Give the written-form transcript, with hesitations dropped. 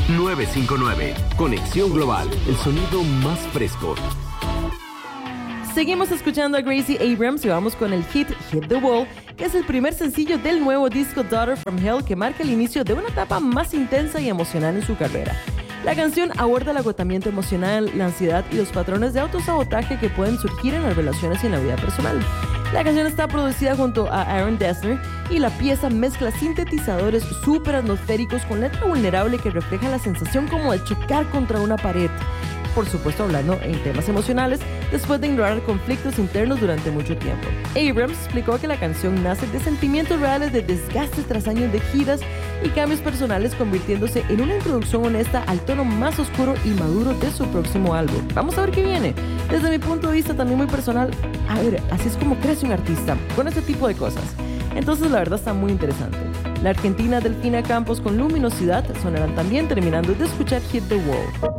959. Conexión Global, el sonido más fresco. Seguimos escuchando a Gracie Abrams y vamos con el hit Hit the Wall, que es el primer sencillo del nuevo disco Daughter from Hell, que marca el inicio de una etapa más intensa y emocional en su carrera. La canción aborda el agotamiento emocional, la ansiedad y los patrones de autosabotaje que pueden surgir en las relaciones y en la vida personal. La canción está producida junto a Aaron Dessner y la pieza mezcla sintetizadores súper atmosféricos con letra vulnerable que refleja la sensación como de chocar contra una pared. Por supuesto, hablando en temas emocionales, después de ignorar conflictos internos durante mucho tiempo. Abrams explicó que la canción nace de sentimientos reales de desgaste tras años de giras y cambios personales, convirtiéndose en una introducción honesta al tono más oscuro y maduro de su próximo álbum. Vamos a ver qué viene. Desde mi punto de vista también muy personal, a ver, así es como crece un artista, con este tipo de cosas. Entonces la verdad está muy interesante. La argentina Delfina Campos con Luminosidad sonarán también terminando de escuchar Hit the Wall.